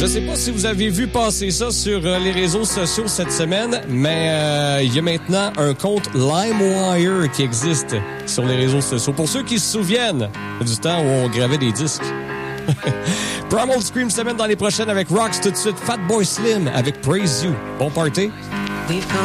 Je sais pas si vous avez vu passer ça sur les réseaux sociaux cette semaine, mais il y a maintenant un compte LimeWire qui existe sur les réseaux sociaux. Pour ceux qui se souviennent du temps où on gravait des disques. Primal Scream semaine dans les prochaines avec Rocks tout de suite. Fatboy Slim avec Praise You. Bon party.